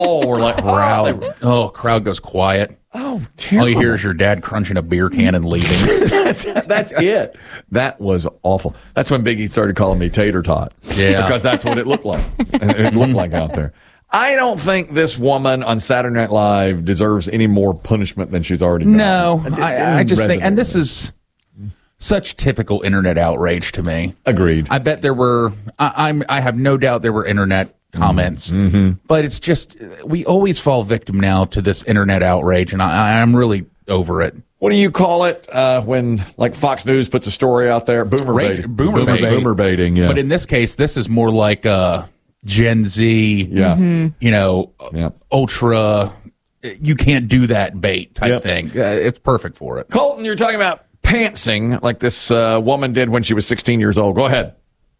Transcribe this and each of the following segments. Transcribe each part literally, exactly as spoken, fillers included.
Oh, we're like, crowd. Oh, crowd goes quiet. Oh, terrible. All you hear is your dad crunching a beer can and leaving. that's, that's it. That was awful. That's when Biggie started calling me Tater Tot. Yeah. Because that's what it looked like. It looked like out there. I don't think this woman on Saturday Night Live deserves any more punishment than she's already got. No, just, I, I just think, and this is such typical internet outrage to me. Agreed. I bet there were, I, I'm, I have no doubt there were internet comments, mm-hmm. but it's just, we always fall victim now to this internet outrage, and I, I'm really over it. What do you call it uh, when, like, Fox News puts a story out there? Boomer Rage, baiting. Boomer, Boomer baiting. Boomer baiting, yeah. But in this case, this is more like a Gen Z, yeah. you know, yeah. ultra, you can't do that bait type yep. thing. Uh, it's perfect for it. Colton, you're talking about pantsing like this uh, woman did when she was sixteen years old. Go ahead.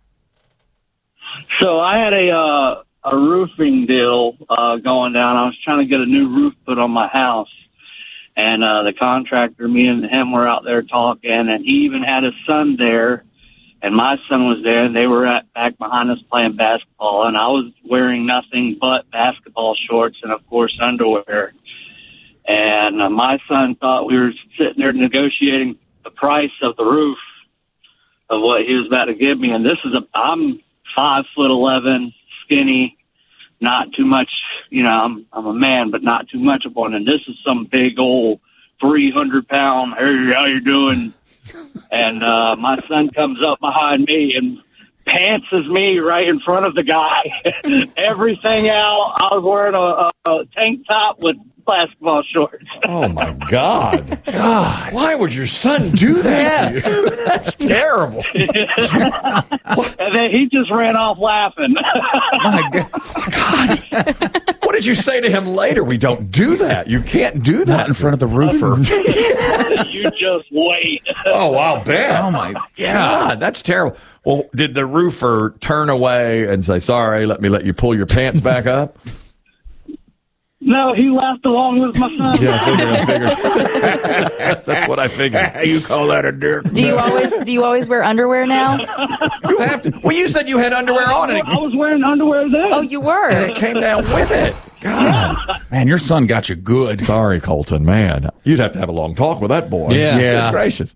So I had a uh, a roofing deal uh, going down. I was trying to get a new roof put on my house. And uh, the contractor, me and him were out there talking, and he even had his son there. And my son was there, and they were at, back behind us playing basketball. And I was wearing nothing but basketball shorts and, of course, underwear. And uh, my son thought we were sitting there negotiating the price of the roof of what he was about to give me. And this is a, I'm five foot eleven, skinny, not too much, you know, I'm, I'm a man, but not too much of one. And this is some big old three hundred pound, hey, how you doing? And uh, my son comes up behind me and pantses me right in front of the guy. Everything out. I was wearing a, a, a tank top with basketball shorts. Oh, my God. God. Why would your son do that Yes. to you? That's terrible. And then he just ran off laughing. My God. God. What did you say to him later? We don't do that. You can't do that. Not in front of the roofer. You just wait. Oh, wow, Ben. Oh, my God, that's terrible. Well, did the roofer turn away and say, sorry, let me let you pull your pants back up? No, he laughed along with my son. Yeah, I figured, I figured. That's what I figured. You call that a dirt? Do you always do you always wear underwear now? You have to. Well, you said you had underwear on, and it, I was wearing underwear then. Oh, you were. and it came down with it. God. Man, your son got you good. Sorry, Colton, man. You'd have to have a long talk with that boy. Yeah. Good Yeah. gracious.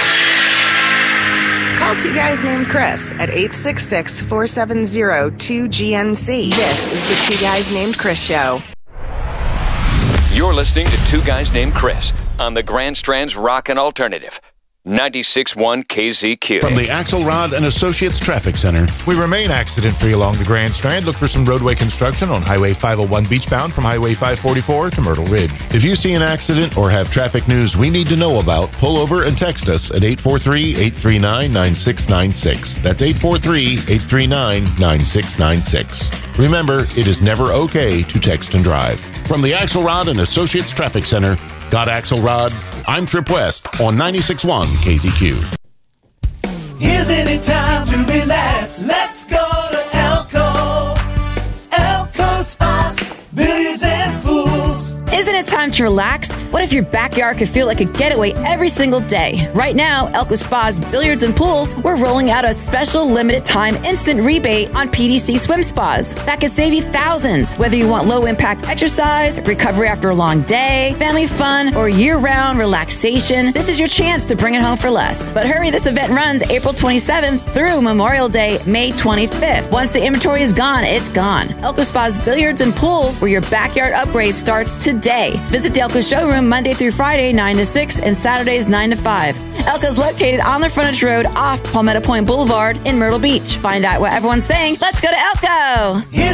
Call Two Guys Named Chris at eight six six, four seven zero, two G N C. This is the Two Guys Named Chris Show. You're listening to Two Guys Named Chris on the Grand Strand's Rockin' Alternative, ninety-six point one K Z Q. From the Axelrod and Associates Traffic Center, we remain accident-free along the Grand Strand. Look for some roadway construction on Highway five oh one beachbound from Highway five forty-four to Myrtle Ridge. If you see an accident or have traffic news we need to know about, pull over and text us at eight four three, eight three nine, nine six nine six. That's eight four three, eight three nine, nine six nine six. Remember, it is never okay to text and drive. From the Axelrod and Associates Traffic Center, got Axelrod, I'm Trip West on ninety-six point one K Z Q. Isn't it time to relax? Let's go to Elko. Elko Spas, billiards and pools. Isn't it time to relax? What if your backyard could feel like a getaway every single day? Right now, Elko Spas, Billiards and Pools, we're rolling out a special limited time instant rebate on P D C swim spas. That could save you thousands. Whether you want low impact exercise, recovery after a long day, family fun, or year round relaxation, this is your chance to bring it home for less. But hurry, this event runs April twenty-seventh through Memorial Day, May twenty-fifth. Once the inventory is gone, it's gone. Elko Spas, Billiards and Pools, where your backyard upgrade starts today. Visit the Elko showroom Monday through Friday, nine to six, and Saturdays, nine to five. Elko's located on the frontage road off Palmetto Point Boulevard in Myrtle Beach. Find out what everyone's saying. Let's go to Elko!